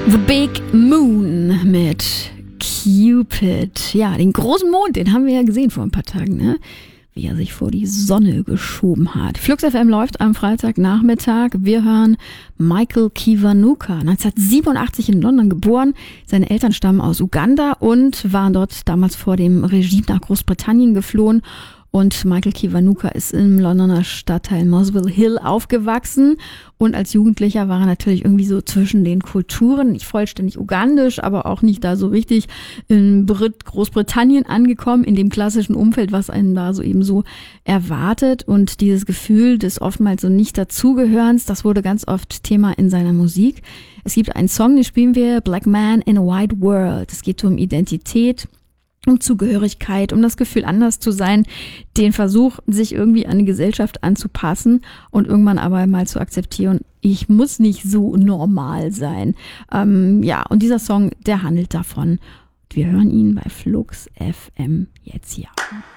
The Big Moon mit Cupid. Ja, den großen Mond, den haben wir ja gesehen vor ein paar Tagen, ne? Wie er sich vor die Sonne geschoben hat. Flux FM läuft am Freitagnachmittag. Wir hören Michael Kiwanuka, 1987 in London geboren. Seine Eltern stammen aus Uganda und waren dort damals vor dem Regime nach Großbritannien geflohen. Und Michael Kiwanuka ist im Londoner Stadtteil Muswell Hill aufgewachsen. Und als Jugendlicher war er natürlich irgendwie so zwischen den Kulturen, nicht vollständig ugandisch, aber auch nicht da so richtig in Großbritannien angekommen, in dem klassischen Umfeld, was einen da so eben so erwartet. Und dieses Gefühl des oftmals so nicht dazugehörens, das wurde ganz oft Thema in seiner Musik. Es gibt einen Song, den spielen wir, Black Man in a White World. Es geht um Identität, um Zugehörigkeit, um das Gefühl, anders zu sein, den Versuch, sich irgendwie an die Gesellschaft anzupassen und irgendwann aber mal zu akzeptieren, ich muss nicht so normal sein. Und dieser Song, der handelt davon. Wir hören ihn bei Flux FM jetzt hier.